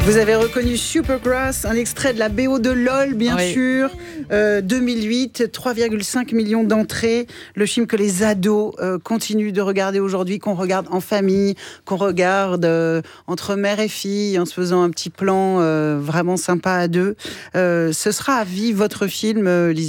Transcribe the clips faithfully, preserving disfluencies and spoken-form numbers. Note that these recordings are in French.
Vous avez reconnu Supergrass, un extrait de la B O de LOL, bien oui. sûr. Euh, deux mille huit, trois virgule cinq millions d'entrées. Le film que les ados euh, continuent de regarder aujourd'hui, qu'on regarde en famille, qu'on regarde euh, entre mère et fille, en se faisant un petit plan euh, vraiment sympa à deux. Euh, ce sera à vie votre film, euh, Lisa ?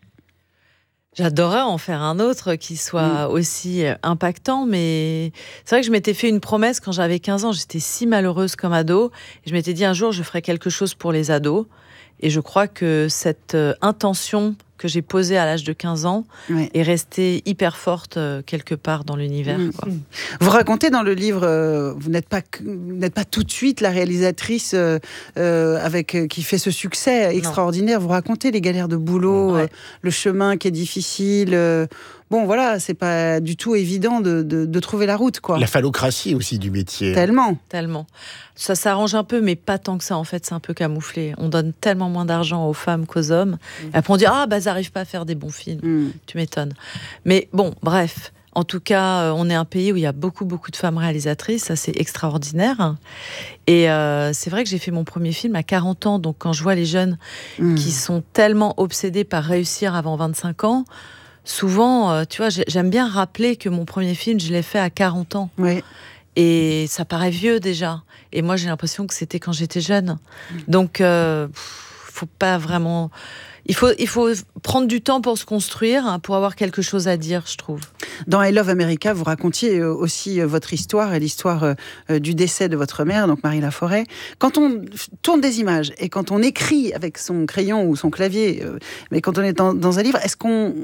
J'adorerais en faire un autre qui soit mmh. aussi impactant, mais c'est vrai que je m'étais fait une promesse quand j'avais quinze ans, j'étais si malheureuse comme ado, et je m'étais dit un jour je ferai quelque chose pour les ados, et je crois que cette euh, intention que j'ai posée à l'âge de quinze ans ouais. est restée hyper forte euh, quelque part dans l'univers. Mmh. Quoi. Vous racontez dans le livre, euh, vous n'êtes pas, vous n'êtes pas tout de suite la réalisatrice euh, euh, avec, euh, qui fait ce succès extraordinaire. Non. Vous racontez les galères de boulot, ouais. euh, le chemin qui est difficile. Euh, bon, voilà, c'est pas du tout évident de, de, de trouver la route, quoi. La phallocratie aussi du métier. Tellement. Tellement. Ça s'arrange un peu, mais pas tant que ça, en fait, c'est un peu camouflé. On donne tellement moins d'argent aux femmes qu'aux hommes. Mmh. Et après, on dit, ah, bah, ça n'arrive pas à faire des bons films. Mmh. Tu m'étonnes. Mais bon, bref. En tout cas, on est un pays où il y a beaucoup, beaucoup de femmes réalisatrices. Ça, c'est extraordinaire. Et euh, c'est vrai que j'ai fait mon premier film à quarante ans. Donc, quand je vois les jeunes mmh. qui sont tellement obsédés par réussir avant vingt-cinq ans, souvent, tu vois, j'aime bien rappeler que mon premier film, je l'ai fait à quarante ans. Oui. Et ça paraît vieux déjà. Et moi, j'ai l'impression que c'était quand j'étais jeune. Donc, euh, faut pas vraiment... Il faut, il faut prendre du temps pour se construire, hein, pour avoir quelque chose à dire, je trouve. Dans I Love America, vous racontiez aussi votre histoire et l'histoire euh, du décès de votre mère, donc Marie Laforêt. Quand on tourne des images et quand on écrit avec son crayon ou son clavier, euh, mais quand on est dans, dans un livre, est-ce qu'on...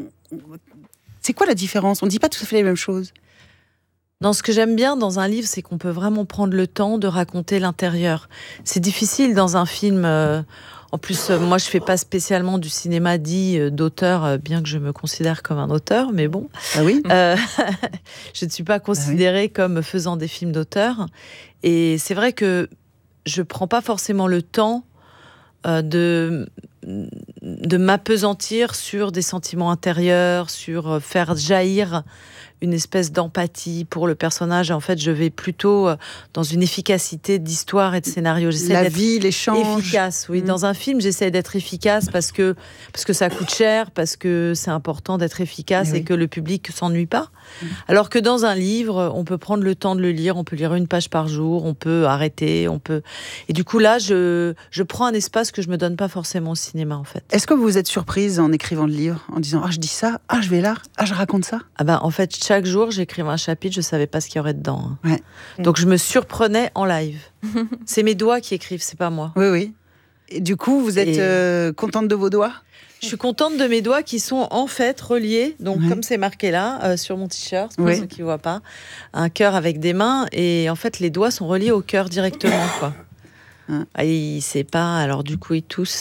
C'est quoi la différence ? On ne dit pas tout à fait les mêmes choses. Dans ce que j'aime bien dans un livre, c'est qu'on peut vraiment prendre le temps de raconter l'intérieur. C'est difficile dans un film... Euh, en plus, euh, moi, je fais pas spécialement du cinéma dit euh, d'auteur, euh, bien que je me considère comme un auteur, mais bon. Ah oui. Euh, je ne suis pas considérée ah oui. comme faisant des films d'auteur. Et c'est vrai que je prends pas forcément le temps euh, de de m'appesantir sur des sentiments intérieurs, sur euh, faire jaillir une espèce d'empathie pour le personnage. En fait, je vais plutôt dans une efficacité d'histoire et de scénario. J'essaie La d'être vie, l'échange. Efficace, oui. Mmh. Dans un film, j'essaie d'être efficace parce que, parce que ça coûte cher, parce que c'est important d'être efficace oui. et que le public ne s'ennuie pas. Mmh. Alors que dans un livre, on peut prendre le temps de le lire, on peut lire une page par jour, on peut arrêter, on peut... Et du coup, là, je, je prends un espace que je ne me donne pas forcément au cinéma, en fait. Est-ce que vous vous êtes surprise en écrivant le livre, en disant « Ah, je dis ça, ah, je vais là, ah, je raconte ça ?» Ah ben, en fait, chaque jour, j'écrivais un chapitre, je ne savais pas ce qu'il y aurait dedans. Hein. Ouais. Donc, je me surprenais en live. C'est mes doigts qui écrivent, c'est pas moi. Oui, oui. Et du coup, vous êtes et... euh, contente de vos doigts ? Je suis contente de mes doigts qui sont en fait reliés, donc ouais. comme c'est marqué là, euh, sur mon t-shirt, pour oui. ceux qui ne voient pas, un cœur avec des mains, et en fait, les doigts sont reliés au cœur directement, quoi. Hein. Ah, il sait pas, alors du coup il tousse.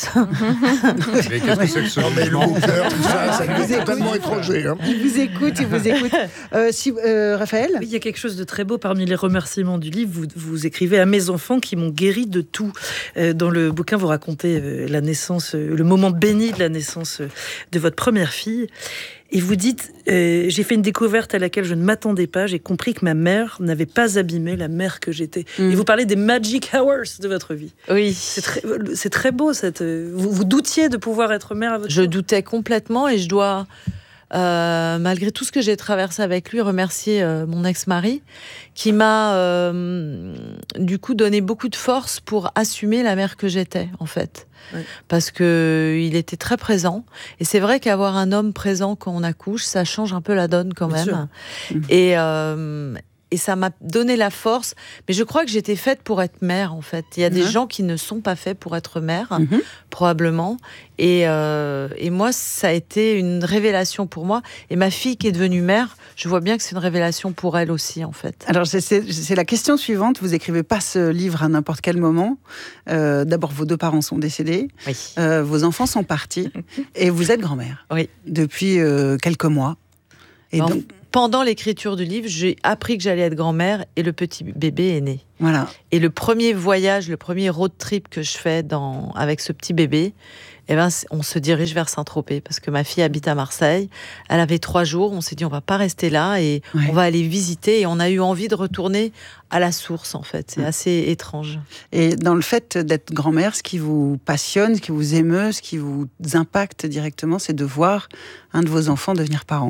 Mais qu'est-ce que c'est que ce non, mais le mot cœur, tout ça, ça nous est totalement étranger. Hein. Il vous écoute, il vous écoute. Euh, si, euh, Raphaël ? Oui, il y a quelque chose de très beau parmi les remerciements du livre. Vous, vous écrivez à mes enfants qui m'ont guéri de tout. Euh, dans le bouquin, vous racontez euh, la naissance, euh, le moment béni de la naissance euh, de votre première fille. Et vous dites, euh, j'ai fait une découverte à laquelle je ne m'attendais pas. J'ai compris que ma mère n'avait pas abîmé la mère que j'étais. Mmh. Et vous parlez des magic hours de votre vie. Oui. C'est très, c'est très beau. Cette, vous, vous doutiez de pouvoir être mère à votre Je tour. doutais complètement et je dois, euh, malgré tout ce que j'ai traversé avec lui, remercier euh, mon ex-mari qui m'a euh, du coup donné beaucoup de force pour assumer la mère que j'étais, en fait. Oui. Parce que il était très présent et c'est vrai qu'avoir un homme présent quand on accouche, ça change un peu la donne quand Bien même. Sûr. Et euh, et ça m'a donné la force. Mais je crois que j'étais faite pour être mère, en fait. Il y a mmh. des gens qui ne sont pas faits pour être mère, mmh. probablement. Et, euh, et moi, ça a été une révélation pour moi. Et ma fille qui est devenue mère, je vois bien que c'est une révélation pour elle aussi, en fait. Alors, c'est, c'est, c'est la question suivante. Vous écrivez pas ce livre à n'importe quel moment. Euh, d'abord, vos deux parents sont décédés. Oui. Euh, vos enfants sont partis. Et vous êtes grand-mère. Oui. Depuis euh, quelques mois. Et bon. donc... pendant l'écriture du livre, j'ai appris que j'allais être grand-mère et le petit bébé est né. Voilà. Et le premier voyage, le premier road trip que je fais dans, avec ce petit bébé, eh ben, on se dirige vers Saint-Tropez parce que ma fille habite à Marseille. Elle avait trois jours. On s'est dit, on va pas rester là et ouais. on va aller visiter. Et on a eu envie de retourner à la source, en fait. C'est ouais. assez étrange. Et dans le fait d'être grand-mère, ce qui vous passionne, ce qui vous émeut, ce qui vous impacte directement, c'est de voir un de vos enfants devenir parent.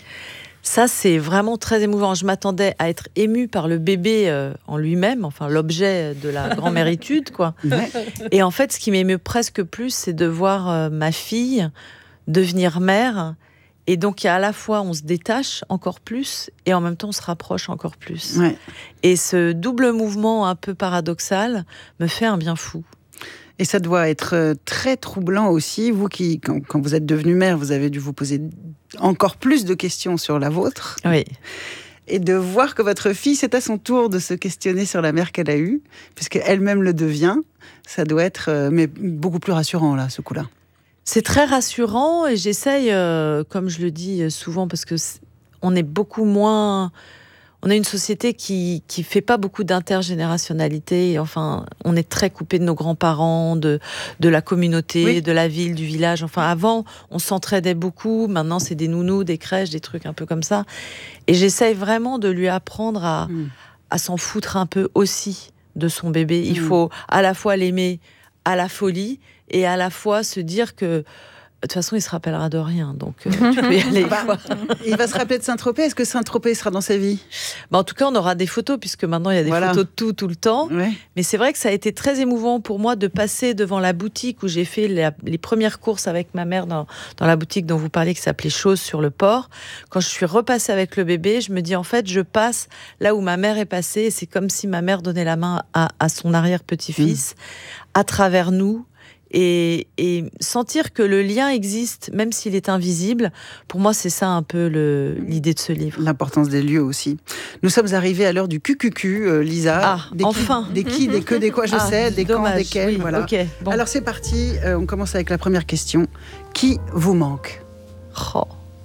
Ça, c'est vraiment très émouvant. Je m'attendais à être émue par le bébé euh, en lui-même, enfin l'objet de la grand-méritude, quoi. Ouais. Et en fait, ce qui m'émeut presque plus, c'est de voir euh, ma fille devenir mère. Et donc, il y a à la fois, on se détache encore plus, et en même temps, on se rapproche encore plus. Ouais. Et ce double mouvement un peu paradoxal me fait un bien fou. Et ça doit être très troublant aussi. Vous qui, quand, quand vous êtes devenue mère, vous avez dû vous poser encore plus de questions sur la vôtre. Oui. Et de voir que votre fille, c'est à son tour de se questionner sur la mère qu'elle a eue, puisqu'elle-même le devient, ça doit être mais beaucoup plus rassurant, là, ce coup-là. C'est très rassurant et j'essaye, euh, comme je le dis souvent, parce que c'est, on est beaucoup moins... On a une société qui qui fait pas beaucoup d'intergénérationnalité. Enfin, on est très coupé de nos grands-parents, de de la communauté, oui. de la ville, du village. Enfin, avant, on s'entraidait beaucoup. Maintenant, c'est des nounous, des crèches, des trucs un peu comme ça. Et j'essaye vraiment de lui apprendre à mmh. à s'en foutre un peu aussi de son bébé. Il mmh. faut à la fois l'aimer à la folie et à la fois se dire que de toute façon, il se rappellera de rien, donc euh, tu peux y aller. Bah, il va se rappeler de Saint-Tropez. Est-ce que Saint-Tropez sera dans sa vie ? Bah, en tout cas, on aura des photos, puisque maintenant, il y a des voilà. photos de tout, tout le temps. Ouais. Mais c'est vrai que ça a été très émouvant pour moi de passer devant la boutique où j'ai fait la, les premières courses avec ma mère dans, dans la boutique dont vous parliez, qui s'appelait Chose sur le port. Quand je suis repassée avec le bébé, je me dis, en fait, je passe là où ma mère est passée. Et c'est comme si ma mère donnait la main à, à son arrière-petit-fils, mmh. à travers nous. Et, et sentir que le lien existe, même s'il est invisible, pour moi, c'est ça un peu le, l'idée de ce livre. L'importance des lieux aussi. Nous sommes arrivés à l'heure du Q Q Q, euh, Lisa. Ah, des enfin qui, Des qui, des que, des quoi, je ah, sais, des dommage. Quand, desquels, oui, voilà. Okay, bon. Alors c'est parti, euh, on commence avec la première question. Qui vous manque ? Oh.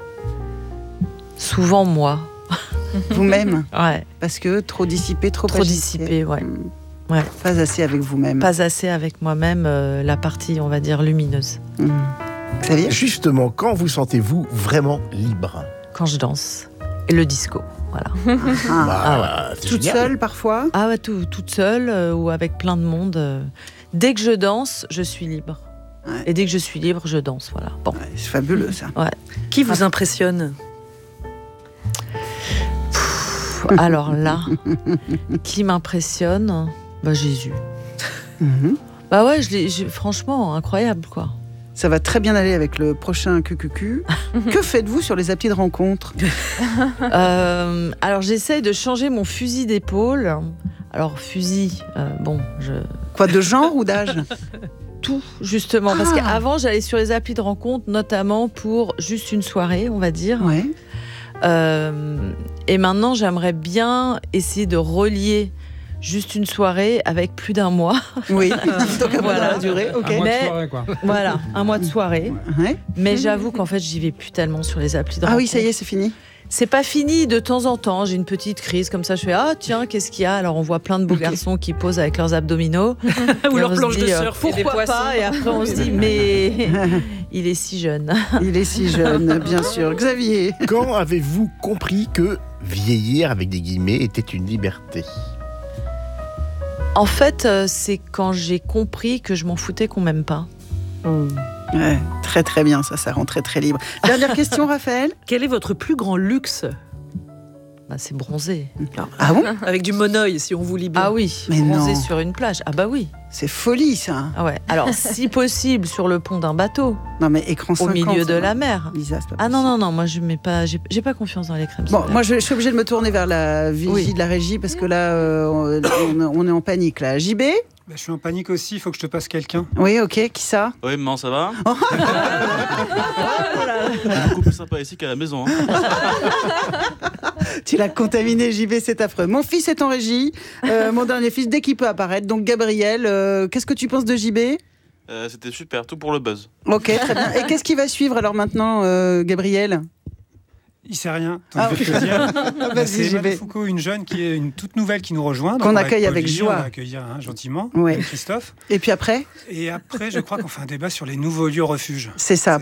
Souvent moi. Vous-même ? Ouais. Parce que trop dissipé, trop Trop agité. dissipé, ouais. Hum. Ouais. Pas assez avec vous-même. Pas assez avec moi-même, euh, la partie, on va dire, lumineuse. Mmh. Xavier ? Justement, quand vous sentez-vous vraiment libre ? Quand je danse. Et le disco, voilà. Ah, bah, ah ouais. Toute génial. Seule, parfois ? Ah ouais, tout, toute seule euh, ou avec plein de monde. Euh. Dès que je danse, je suis libre. Ouais. Et dès que je suis libre, je danse, voilà. Bon. Ouais, c'est fabuleux, ça. Ouais. Qui vous impressionne ? Pff, alors là, qui m'impressionne ? Bah Jésus. Mm-hmm. Bah ouais, je l'ai, je, franchement, incroyable quoi. Ça va très bien aller avec le prochain Q Q Q. Que faites-vous sur les applis de rencontre ? euh, Alors j'essaye de changer mon fusil d'épaule. Alors fusil, euh, bon, je... Quoi, de genre ou d'âge ? Tout, justement. Ah. Parce qu'avant, j'allais sur les applis de rencontre, notamment pour juste une soirée, on va dire. Ouais. Euh, et maintenant, j'aimerais bien essayer de relier juste une soirée avec plus d'un mois. Oui, donc voilà la durée. Okay. Un mois Mais, de soirée, quoi. Voilà, un mois de soirée. Ouais. Mais j'avoue qu'en fait, j'y vais plus tellement sur les applis de rencontre. Ah oui, ça y est, c'est fini. C'est pas fini, de temps en temps, j'ai une petite crise comme ça, je fais ah tiens, qu'est-ce qu'il y a ? Alors on voit plein de beaux okay. garçons qui posent avec leurs abdominaux ou leurs planches de surf, pourquoi et des poissons. Pas ? Et après on se dit mais il est si jeune. Il est si jeune, bien sûr. Xavier, quand avez-vous compris que vieillir avec des guillemets était une liberté ? En fait, c'est quand j'ai compris que je m'en foutais qu'on m'aime pas. Mmh. Ouais, très très bien, ça, ça rend très très libre. Dernière question, Raphaël. Quel est votre plus grand luxe ? Bah, c'est bronzer. Ah bon ? Avec du monoeil, si on vous libère. Ah oui, mais bronzer non. Sur une plage. Ah bah oui. C'est folie, ça. Ah ouais. Alors, si possible, sur le pont d'un bateau. Non mais écran cinquante. Au milieu de la mer. Lisa, c'est pas ah non, non, non, moi je mets pas, j'ai, j'ai pas confiance dans les crèmes Bon, solaires. moi je, je suis obligée de me tourner vers la vigie oui. de la régie parce que là, euh, on, on est en panique là. J B ? Bah, je suis en panique aussi, il faut que je te passe quelqu'un. Oui, ok, qui ça ? Oui, maman, ça va ? Oh. Beaucoup plus sympa ici qu'à la maison. Hein. Tu l'as contaminé, J B, c'est affreux. Mon fils est en régie, euh, mon dernier fils, dès qu'il peut apparaître. Donc Gabriel, euh, qu'est-ce que tu penses de J B ? euh, C'était super, tout pour le buzz. Ok, très bien. Et qu'est-ce qui va suivre alors maintenant, euh, Gabriel ? Il sait rien. Ah, je vais te dire. Vas-y, C'est j'y Emma vais. Foucault, une jeune qui est une toute nouvelle qui nous rejoint. Qu'on Donc, accueille avec Pauline, joie. On va accueillir hein, gentiment, Ouais. avec Christophe. Et puis après, Et après, je crois qu'on fait un débat sur les nouveaux lieux refuges. c'est ça.